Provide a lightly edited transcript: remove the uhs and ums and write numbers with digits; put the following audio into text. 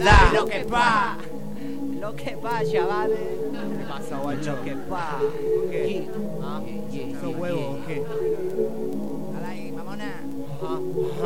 Lo que pa, chavales. ¿Qué pasa, guacho? Lo que pa. ¿Qué? Yeah. ¿Sos huevo o qué?